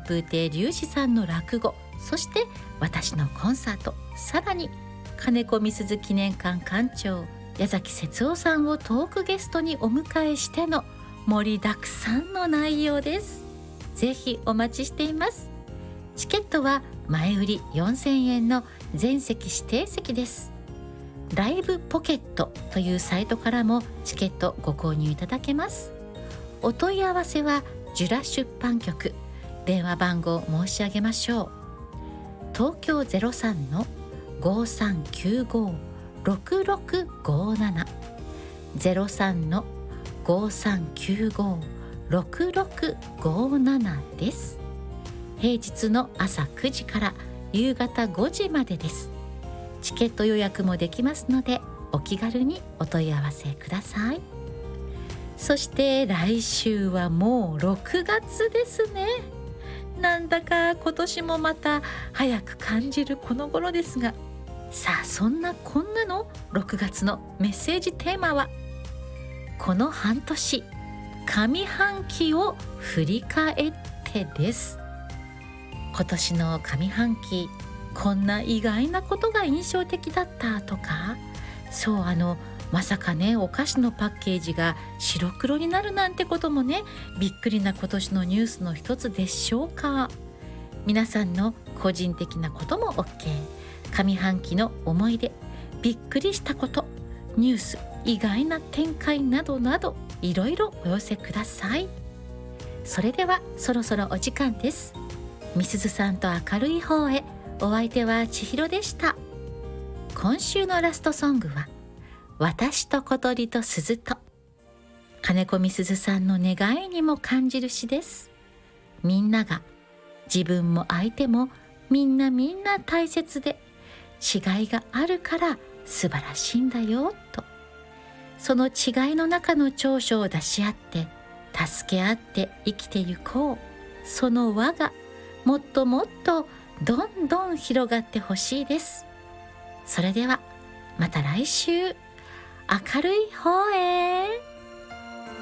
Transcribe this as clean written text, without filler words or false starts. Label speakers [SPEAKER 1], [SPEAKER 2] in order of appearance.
[SPEAKER 1] 風亭龍二さんの落語、そして私のコンサート、さらに金子みすゞ記念館館長矢崎節夫さんをトークゲストにお迎えしての盛りだくさんの内容です。ぜひお待ちしています。チケットは前売り4000円の全席指定席です。ライブポケットというサイトからもチケットご購入いただけます。お問い合わせはジュラ出版局、電話番号申し上げましょう。東京 03-5395-6657 03-5395-6657 です。平日の朝9時から夕方5時までです。チケット予約もできますのでお気軽にお問い合わせください。そして来週はもう6月ですね。なんだか今年もまた早く感じるこの頃ですが、さあそんなこんなの6月のメッセージテーマは、この半年上半期を振り返ってです。今年の上半期、こんな意外なことが印象的だったとか、そうまさかね、お菓子のパッケージが白黒になるなんてこともね、びっくりな今年のニュースの一つでしょうか。皆さんの個人的なことも OK、 上半期の思い出、びっくりしたこと、ニュース、意外な展開などなど、いろいろお寄せください。それではそろそろお時間です。みすずさんと明るい方へ、お相手は千尋でした。今週のラストソングは私と小鳥と鈴と、金子みすゞさんの願いにも感じる詩です。みんなが、自分も相手もみんな大切で、違いがあるから素晴らしいんだよと。その違いの中の長所を出し合って助け合って生きてゆこう。その輪がもっともっとどんどん広がってほしいです。それではまた来週、明るい方へ。